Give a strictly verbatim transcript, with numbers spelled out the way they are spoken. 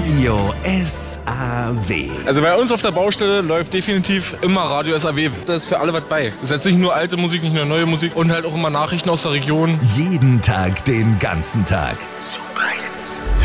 Radio S A W. Also bei uns auf der Baustelle läuft definitiv immer Radio S A W. Da ist für alle was bei. Das ist jetzt nicht nur alte Musik, nicht nur neue Musik und halt auch immer Nachrichten aus der Region. Jeden Tag, den ganzen Tag. Super Hits.